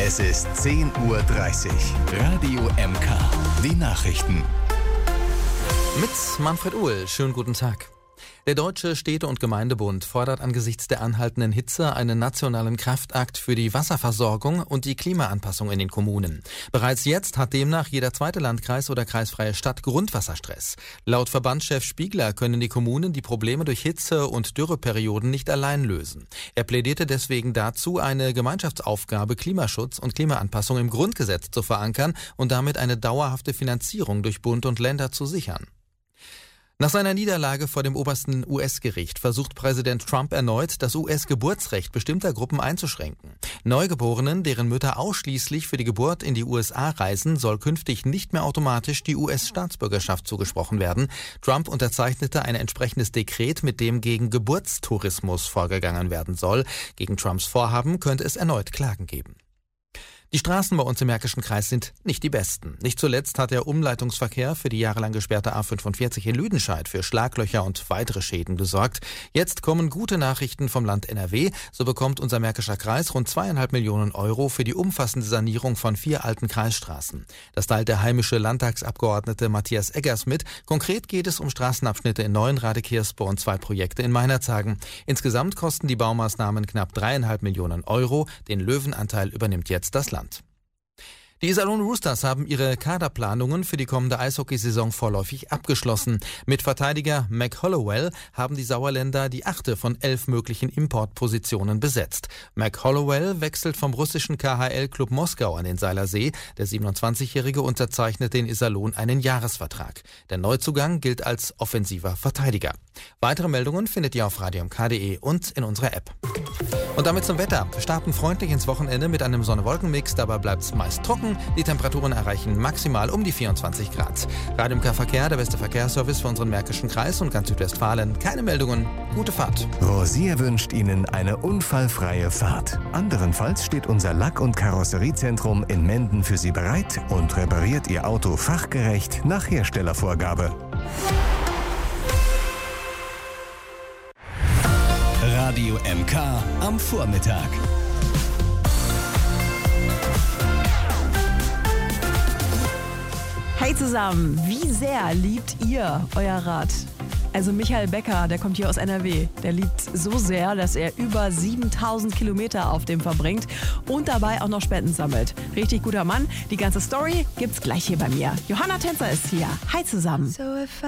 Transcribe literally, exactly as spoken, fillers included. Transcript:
Es ist zehn Uhr dreißig. Radio M K. Die Nachrichten. Mit Manfred Uhl. Schönen guten Tag. Der Deutsche Städte- und Gemeindebund fordert angesichts der anhaltenden Hitze einen nationalen Kraftakt für die Wasserversorgung und die Klimaanpassung in den Kommunen. Bereits jetzt hat demnach jeder zweite Landkreis oder kreisfreie Stadt Grundwasserstress. Laut Verbandschef Spiegler können die Kommunen die Probleme durch Hitze- und Dürreperioden nicht allein lösen. Er plädierte deswegen dazu, eine Gemeinschaftsaufgabe Klimaschutz und Klimaanpassung im Grundgesetz zu verankern und damit eine dauerhafte Finanzierung durch Bund und Länder zu sichern. Nach seiner Niederlage vor dem obersten U S-Gericht versucht Präsident Trump erneut, das U S-Geburtsrecht bestimmter Gruppen einzuschränken. Neugeborenen, deren Mütter ausschließlich für die Geburt in die U S A reisen, soll künftig nicht mehr automatisch die U S-Staatsbürgerschaft zugesprochen werden. Trump unterzeichnete ein entsprechendes Dekret, mit dem gegen Geburtstourismus vorgegangen werden soll. Gegen Trumps Vorhaben könnte es erneut Klagen geben. Die Straßen bei uns im Märkischen Kreis sind nicht die besten. Nicht zuletzt hat der Umleitungsverkehr für die jahrelang gesperrte A fünfundvierzig in Lüdenscheid für Schlaglöcher und weitere Schäden gesorgt. Jetzt kommen gute Nachrichten vom Land N R W. So bekommt unser Märkischer Kreis rund zweieinhalb Millionen Euro für die umfassende Sanierung von vier alten Kreisstraßen. Das teilt der heimische Landtagsabgeordnete Matthias Eggers mit. Konkret geht es um Straßenabschnitte in Neuenrade, Kirspe und zwei Projekte in Meinerzhagen. Insgesamt kosten die Baumaßnahmen knapp dreieinhalb Millionen Euro. Den Löwenanteil übernimmt jetzt das Land. Die Iserlohn Roosters haben ihre Kaderplanungen für die kommende Eishockeysaison vorläufig abgeschlossen. Mit Verteidiger Mac Hollowell haben die Sauerländer die achte von elf möglichen Importpositionen besetzt. Mac Hollowell wechselt vom russischen K H L-Club Moskau an den Seilersee. Der siebenundzwanzigjährige unterzeichnete in Iserlohn einen Jahresvertrag. Der Neuzugang gilt als offensiver Verteidiger. Weitere Meldungen findet ihr auf radio m k punkt d e und in unserer App. Und damit zum Wetter. Wir starten freundlich ins Wochenende mit einem Sonne-Wolken-Mix. Dabei bleibt es meist trocken. Die Temperaturen erreichen maximal um die vierundzwanzig Grad. Radio M K Verkehr, der beste Verkehrsservice für unseren Märkischen Kreis und ganz Südwestfalen. Keine Meldungen. Gute Fahrt. Rosier wünscht Ihnen eine unfallfreie Fahrt. Anderenfalls steht unser Lack- und Karosseriezentrum in Menden für Sie bereit und repariert Ihr Auto fachgerecht nach Herstellervorgabe. Radio M K am Vormittag. Hey zusammen, wie sehr liebt ihr euer Rad? Also Michael Becker, der kommt hier aus N R W, der liebt so sehr, dass er über siebentausend Kilometer auf dem verbringt und dabei auch noch Spenden sammelt. Richtig guter Mann. Die ganze Story gibt's gleich hier bei mir. Johanna Tänzer ist hier. Hi zusammen.